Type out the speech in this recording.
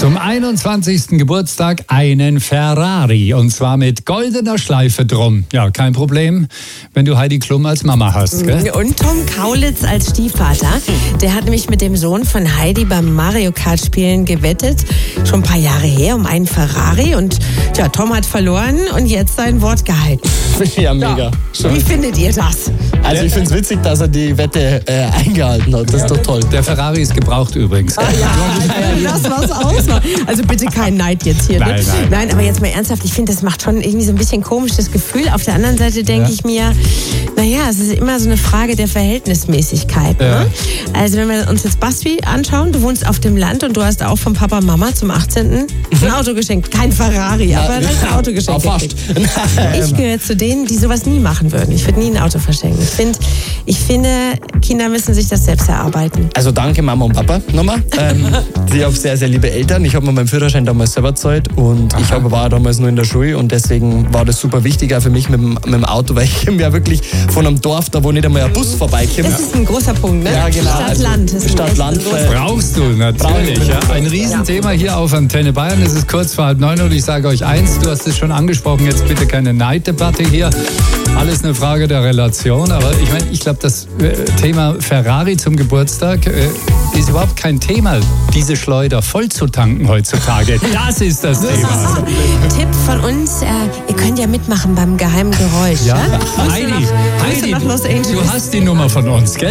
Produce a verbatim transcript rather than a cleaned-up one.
Zum einundzwanzigsten Geburtstag einen Ferrari und zwar mit goldener Schleife drum. Ja, kein Problem, wenn du Heidi Klum als Mama hast, gell? Und Tom Kaulitz als Stiefvater. Der hat nämlich mit dem Sohn von Heidi beim Mario Kart Spielen gewettet. Schon ein paar Jahre her um einen Ferrari. Und ja, Tom hat verloren und jetzt sein Wort gehalten. Ja, mega. Ja. Wie findet ihr das? Also ich finde es witzig, dass er die Wette äh, eingehalten hat. Das ist doch toll. Der Ferrari ist gebraucht übrigens. Ah, ja, das war's ausmacht. Also bitte kein Neid jetzt hier. Nein, ne? nein. nein, aber jetzt mal ernsthaft, ich finde, das macht schon irgendwie so ein bisschen komisches Gefühl. Auf der anderen Seite denke Ja. ich mir, naja, es ist immer so eine Frage der Verhältnismäßigkeit. Ja. Ne? Also wenn wir uns jetzt Basti anschauen, du wohnst auf dem Land und du hast auch von Papa und Mama zum achtzehnten ein Auto geschenkt. Kein Ferrari, aber du hast ein Auto geschenkt. Ja, fast. Ich gehöre zu denen, die sowas nie machen würden. Ich würde nie ein Auto verschenken. Ich, find, ich finde, Kinder müssen sich das selbst erarbeiten. Also danke Mama und Papa nochmal. Ähm, ich habe sehr, sehr liebe Eltern. Ich habe mir meinen Führerschein damals selber gezahlt und Aha. ich hab, war damals nur in der Schule und deswegen war das super wichtig auch für mich mit dem, mit dem Auto, weil ich komme ja wirklich von einem Dorf, da wo nicht einmal ein Bus vorbeikommt. Das ist ein großer Punkt, ne? Ja, genau. Stadt-Land. Also, Stadt-Land. Brauchst du natürlich. Ja. Ein Riesenthema hier auf Antenne Bayern. Es ist kurz vor halb neun und ich sage euch eins, du hast es schon angesprochen, jetzt bitte keine Neiddebatte hier. Alles eine Frage der Relation, aber ich meine, ich glaube, das äh, Thema Ferrari zum Geburtstag äh, ist überhaupt kein Thema, diese Schleuder voll zu tanken heutzutage. Das ist das Thema. Tipp von uns, äh, ihr könnt ja mitmachen beim geheimen Geräusch. Ja, Ja? Heidi, Grüße Heidi, nach Los Angeles. du hast die Nummer von uns, gell?